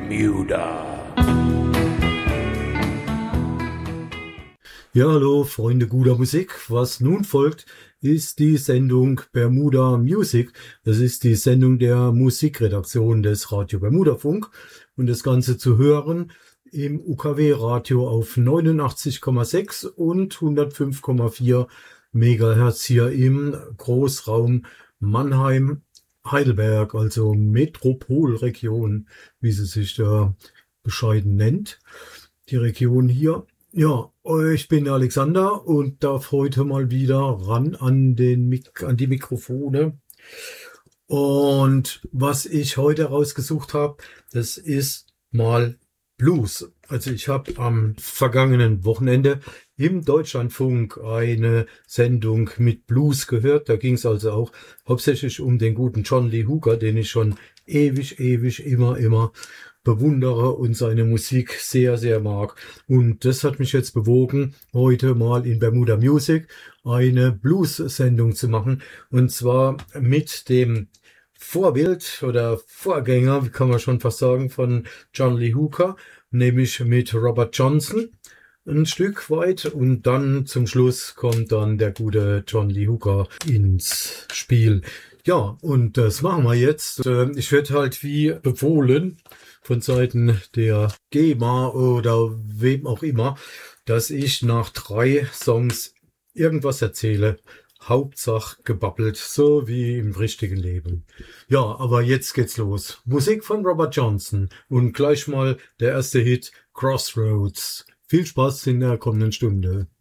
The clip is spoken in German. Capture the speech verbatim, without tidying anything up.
Bermuda. Ja, hallo Freunde guter Musik. Was nun folgt, ist die Sendung Bermuda Music. Das ist die Sendung der Musikredaktion des Radio Bermuda Funk. Und das Ganze zu hören im U K W-Radio auf neunundachtzig Komma sechs und hundertfünf Komma vier Megahertz hier im Großraum Mannheim, Heidelberg, also Metropolregion, wie sie sich da bescheiden nennt. Die Region hier. Ja, ich bin der Alexander und darf heute mal wieder ran an den Mik- an die Mikrofone. Und was ich heute rausgesucht habe, das ist mal Blues. Also ich habe am vergangenen Wochenende im Deutschlandfunk eine Sendung mit Blues gehört. Da ging es also auch hauptsächlich um den guten John Lee Hooker, den ich schon ewig, ewig, immer, immer bewundere und seine Musik sehr, sehr mag. Und das hat mich jetzt bewogen, heute mal in Bermuda Music eine Blues-Sendung zu machen. Und zwar mit dem Vorbild oder Vorgänger, wie kann man schon fast sagen, von John Lee Hooker, nämlich mit Robert Johnson ein Stück weit. Und dann zum Schluss kommt dann der gute John Lee Hooker ins Spiel. Ja, und das machen wir jetzt. Ich werde halt wie befohlen von Seiten der GEMA oder wem auch immer, dass ich nach drei Songs irgendwas erzähle. Hauptsache gebabbelt, so wie im richtigen Leben. Ja, aber jetzt geht's los. Musik von Robert Johnson und gleich mal der erste Hit, Crossroads. Viel Spaß in der kommenden Stunde.